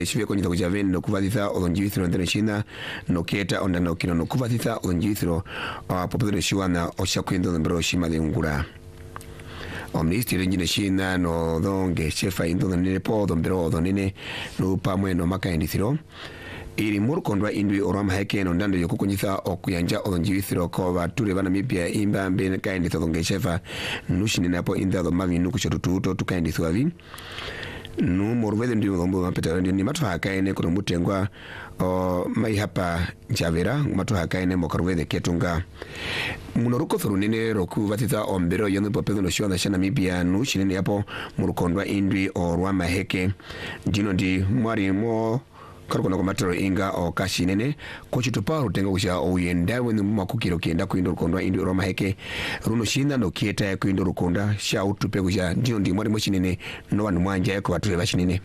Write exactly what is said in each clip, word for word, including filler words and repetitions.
Chivia kwenye takuja veni no kuvatitha olonjithiro ndene china no keta onda no kino no kuvatitha olonjithiro popedro shiwana oshakwendo mbero shima de ngura. O ministeri njine china no donge chefa indo nene po dombero donene no pamwe no makaindithiro. Iri murukondwa indwi orama heke no ndando yokukunyitha okuyanja olonjithiro ko bature bana mipya imba mbe kainditho donge chefa nushine napo inda do mami nukushotututo tukaindithwa vi. No morwede ndi ngombo mapeta ndi matu hakaine kuno mutengwa o mai hapa Javera matu hakaine mokarwede ketunga munoruko thurunene roku vatita ombero yono popelo no shona shana mibia no shinene yapo murukondwa indwi o rwama heke dino ndi mwari mo karukona ko matero inga o kashinene ko chitupa rutenga kusha oyenda wenu makukiro kenda kuindo rukondwa indwi rwama heke runo shina no kieta kuindo rukonda sha utupe kusha dino ndi mwari mo shinene no wanu mwanja yako watu bashinene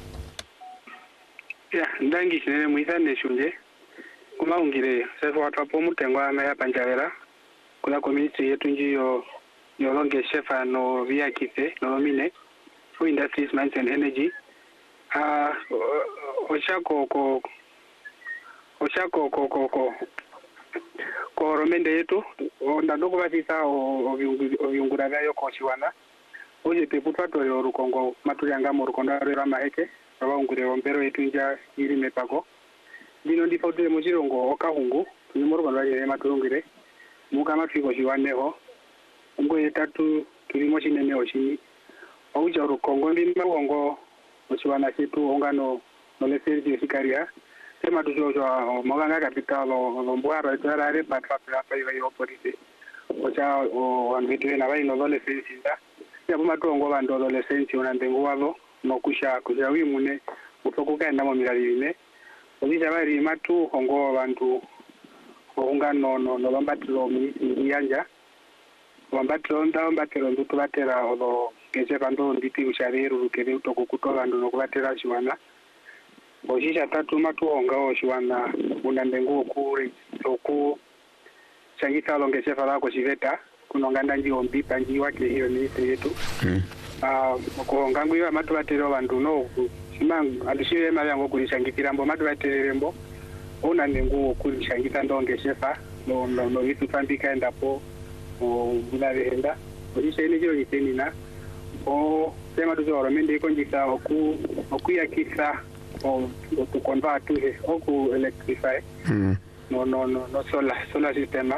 ya ndangi shinene muithane shunje kuma ungire sasa watu hapo mutengwa ama hapa Njavera kuna community yetu njiyo yolonge shefa no via kite no mine for industries mines and energy ah oshako ko oshako ko ko ko ko romende yetu ndandoko batisa ovyungura vyayo ko chiwana oje peputwa to rukongo matuyanga mu rukonda rwa maheke abangure ombero yetu nja iri mepako dino ndipo tule mu chirongo okahungu ni mu rukonda rwa matungire muka matwiko chiwaneho ngo yetatu tulimo chinene oshini auja rukongo ndi makongo ochiwana chetu ongano no leserje sikaria tema tujojo moganga capital lo mbwaro tsarare patwa pa iwa yo polisi ocha o anvitu na bai no le sensinda ya buma tongo bando le sensi una ndengo walo no kusha kusha wimune utokuka ndamo milalime olisha bari matu hongo bantu ongano no no bambatilo mi yanja bambatilo nda bambatilo ndutu batera odo keje bando nditi ushareru rukere utokukuto bando no kubatera chiwana Oshisha tatu matu honga oshiwana unandengu okure oku changita longe chefa lako chiveta kunonganda nji ombi panji wake hiyo ministry yetu mm. ah kuhonga ngwiwa matu batero bantu no simangu adishire mali yango kulishangitira mbo matu baterembo unandengu okulishangita ndonge chefa no no no yitu tambika endapo o bunavenda oshisha ile jo yitenina o sema tuzoro mende ikonjita oku okuyakisa o to convert to oku electrify mm. no no no no solar solar system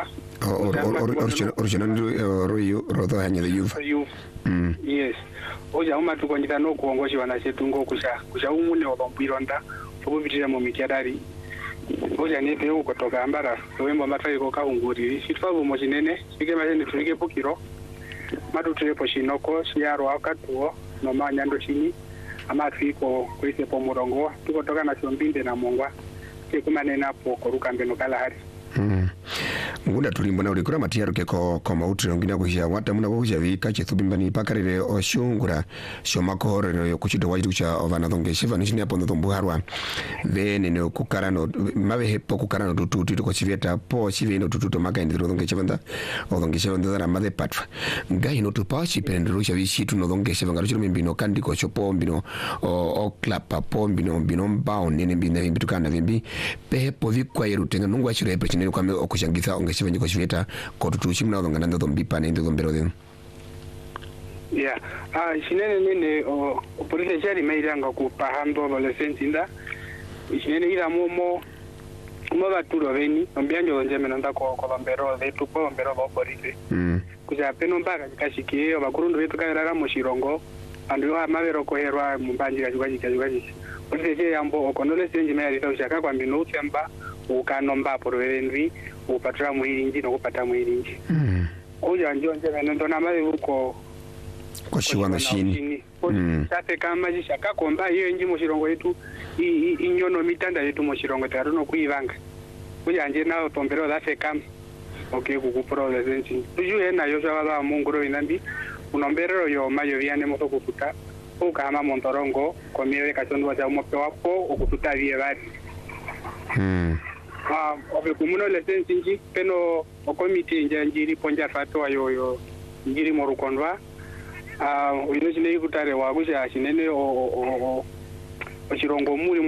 original royo rodo hanya the youth mm yes oja uma tukonyita no kuongoshi wana chetu ngo kusha kusha umune obampironda okubitira mu mikyadari oja nepe uko toka ambara wembo matari ko kaunguri shitfabo mo chinene sike majeni tulike pukiro matu tulepo shinoko shiaro akatuo no manyando chini amatwiko kwise pomurongo tuko toka na chombinde na mongwa kekumanena po koruka mbeno kala hari mm ngunda tulimbo na ulikura matiaro ke ko ko mautiro ngina kuja wata muna kuja vika chethubimbani pakarire oshungura shomakoro yo kuchito wajitu cha ovana donge shiva nishini hapo ndo mbuharwa vene ne kukarano mabe hepo kukarano tututu tuko chiveta po chiveno tututu maka ndiro donge chivanda odonge chivanda na made patwa ngai no tupachi pendero cha vishitu no donge shiva ngaruchiro mbino kandi ko chopo mbino o o klapa po mbino mbino mbao nene mbina mbitukana vimbi pepo vikwa yerutenga nungwa chiro epe chinene kwa okushangitha onge shiva chiveta ko tutuchi mna donga ndando mbipa ne ndo mbero den yeah ah shinene nene o polisi jari mairanga ku pahando adolescent inda shinene ila momo mo baturo beni ombianjo nje menanda ko ko bambero vetu ko bambero ba polisi mm kuja peno mpaka kashike abakurundo vetu kairara mo shirongo andu ha mabero ko herwa mumbanjira jwaji jwaji polisi je yambo okonole senji mayari taushaka kwa mbino utemba ukanomba porovenvi upatra muirinji no kupata muirinji mm oja njo nje menando na mali uko kwa shiwana shini mm sate kama jishaka komba hiyo inji mushirongo yetu inyono mitanda yetu mushirongo taruno kuivanga kuja nje nao tombero dafe kam okay kukupro lesensi tujue na yo shabala munguro inambi unomberero yo mayo viane moto kufuta ukama montorongo komiwe kachondo cha mope wapo okufuta vie bari mm ah obe kumuno lesensi nji peno okomiti nje njiri ponja fatwa yo yo njiri morukondwa ah uh, uyo chine ikutare wakusha chinene o o ochirongo muli